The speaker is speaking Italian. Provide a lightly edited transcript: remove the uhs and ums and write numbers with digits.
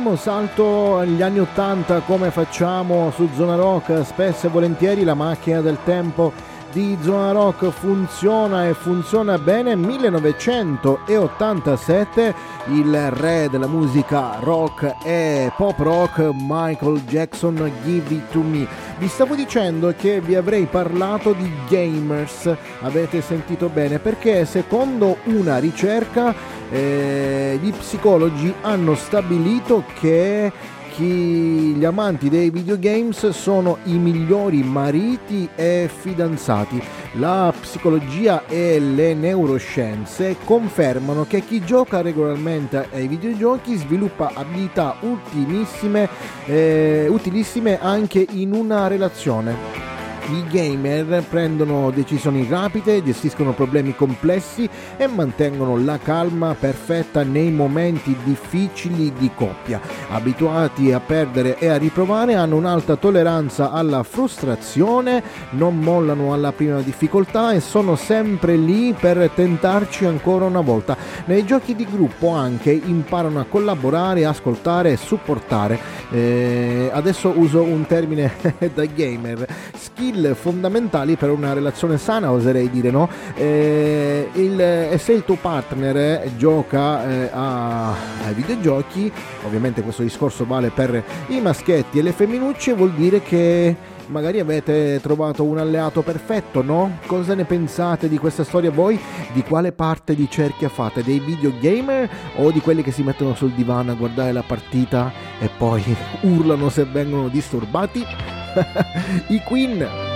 facciamo un salto agli anni 80 come facciamo su Zona Rock, spesso e volentieri la macchina del tempo di Zona Rock funziona e funziona bene. 1987, il re della musica rock e pop rock, Michael Jackson, Give It To Me. Vi stavo dicendo che vi avrei parlato di gamers, avete sentito bene, perché secondo una ricerca gli psicologi hanno stabilito che gli amanti dei videogames sono i migliori mariti e fidanzati. La psicologia e le neuroscienze confermano che chi gioca regolarmente ai videogiochi sviluppa abilità utilissime anche in una relazione. I gamer prendono decisioni rapide, gestiscono problemi complessi e mantengono la calma perfetta nei momenti difficili di coppia. Abituati a perdere e a riprovare, hanno un'alta tolleranza alla frustrazione, non mollano alla prima difficoltà e sono sempre lì per tentarci ancora una volta. Nei giochi di gruppo anche imparano a collaborare, ascoltare e supportare. Adesso uso un termine da gamer. Skill fondamentali per una relazione sana, oserei dire, no? Se il tuo partner gioca ai videogiochi, ovviamente questo discorso vale per i maschietti e le femminucce, vuol dire che magari avete trovato un alleato perfetto, no? Cosa ne pensate di questa storia voi? Di quale parte di cerchia fate? Dei videogamer o di quelli che si mettono sul divano a guardare la partita e poi urlano se vengono disturbati? I Queen.